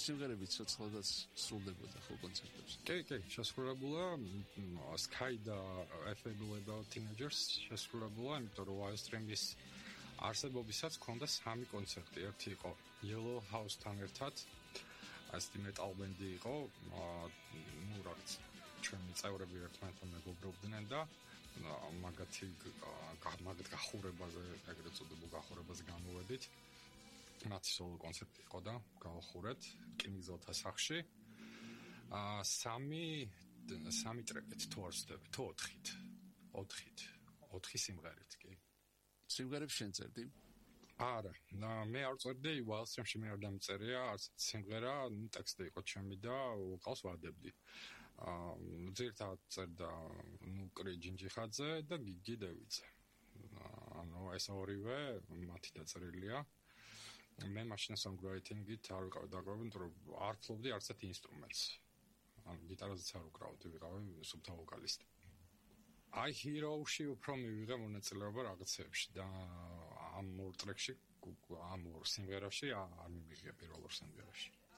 სიმღერები ცოცხლადაც სრულდებოდა ხო კონცერტებში? კი, შესრულებულა Sky და Affable About Teenagers შესრულებულა, იმიტომ რომ Wildstream-ის არსებობისაც ჰქონდა 3 კონცერტი. ერთი იყო Yellow House-თან ერთად, ასეთი metal band-ი იყო, რაღაც ჩვენი წევრები ერთმანეთთან მეგობრობდნენ და მაგათი გახურებაზე, ეგრეთ წოდებულ გახურებაზე გამოვედით. მათი სოლო კონცერტი იყო და გავახურეთ რკინიგზელთა სახლში. 3 ტრეკით თუ არ ვცდები, თუ 4 სიმღერით კი. სიმღერებს შენ წერდი? არა, მე არ წერდი, Wildstream-ში მე არ დამწერია, არც სიმღერა, ტექსტი იყო ჩემი და ვოკალს ვარდებდი. ძირითადად წერდა ნუკრი ჯინჯიხაძე და გიგი დევიძე. ეს ორივე მათი დაწერილია. მე მაშინ songwriting-ით არ ვიყავი დაკავებული, იმიტომ რომ არ ფლობდი არც ერთ ინსტრუმენტს. გიტარაზეც არ ვკრავდი, ვიყავი სუფთა ვოკალისტი. აი Hero-ში უფრო მივიღე მონაწილეობა რაღაცებში და ამ ორ ტრეკში, ამ ორ სიმღერაში არ მივიღე პირველ ორ სიმღერაში.